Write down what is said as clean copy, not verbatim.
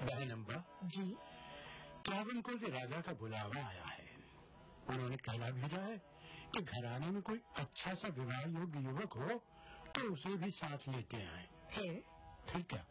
बहन अम्बा जी। त्रावणकोर के राजा का बुलावा आया है। उन्होंने कहना भेजा है कि घराने में कोई अच्छा सा विवाह योग्य युवक हो तो उसे भी साथ लेते आए। फिर क्या